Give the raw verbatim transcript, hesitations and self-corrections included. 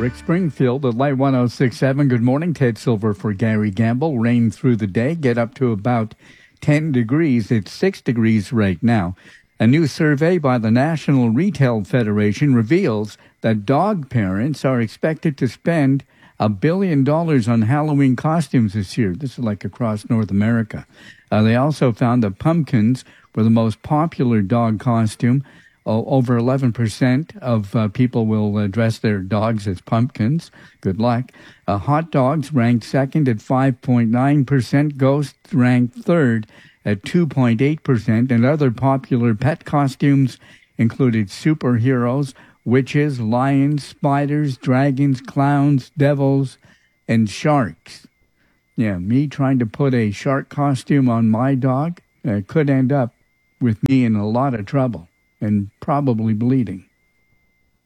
Rick Springfield at Light one oh six point seven. Good morning. Ted Silver for Gary Gamble. Rain through the day. Get up to about ten degrees. It's six degrees right now. A new survey by the National Retail Federation reveals that dog parents are expected to spend a billion dollars on Halloween costumes this year. This is like across North America. Uh, they also found that pumpkins were the most popular dog costume. Oh, over eleven percent of uh, people will uh, dress their dogs as pumpkins. Good luck. Uh, hot dogs ranked second at five point nine percent. Ghosts ranked third at two point eight percent. And other popular pet costumes included superheroes, witches, lions, spiders, dragons, clowns, devils, and sharks. Yeah, me trying to put a shark costume on my dog uh, could end up with me in a lot of trouble and probably bleeding.